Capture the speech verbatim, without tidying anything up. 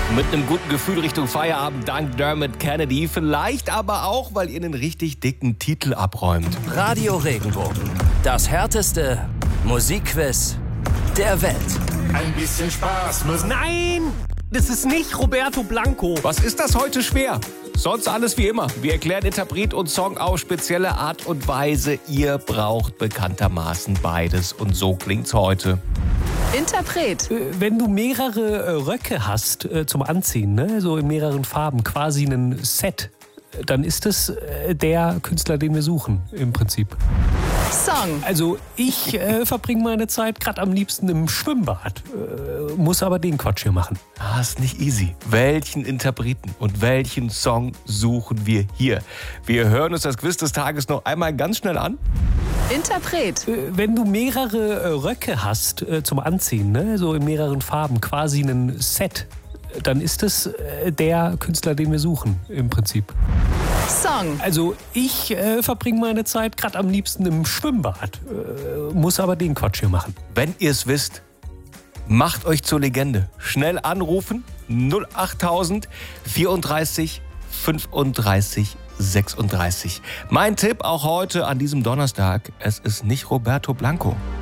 Mit einem guten Gefühl Richtung Feierabend dank Dermot Kennedy. Vielleicht aber auch, weil ihr einen richtig dicken Titel abräumt. Radio Regenbogen. Das härteste Musikquiz der Welt. Ein bisschen Spaß muss. Nein, das ist nicht Roberto Blanco. Was ist das heute schwer? Sonst alles wie immer. Wir erklären Interpret und Song auf spezielle Art und Weise. Ihr braucht bekanntermaßen beides. Und so klingt's heute. Interpret. Wenn du mehrere äh, Röcke hast äh, zum Anziehen, ne? So in mehreren Farben, quasi ein Set, dann ist es äh, der Künstler, den wir suchen, im Prinzip. Song. Also ich äh, verbringe meine Zeit gerade am liebsten im Schwimmbad, äh, muss aber den Quatsch hier machen. Ah, ist nicht easy. Welchen Interpreten und welchen Song suchen wir hier? Wir hören uns das Quiz des Tages noch einmal ganz schnell an. Interpret. Äh, wenn du mehrere äh, Röcke hast äh, zum Anziehen, ne? So in mehreren Farben, quasi ein Set, dann ist es äh, der Künstler, den wir suchen, im Prinzip. Song. Also ich äh, verbringe meine Zeit gerade am liebsten im Schwimmbad, äh, muss aber den Quatsch hier machen. Wenn ihr es wisst, macht euch zur Legende. Schnell anrufen null achttausend vierunddreißig fünfunddreißig sechsunddreißig. Mein Tipp auch heute an diesem Donnerstag, es ist nicht Roberto Blanco.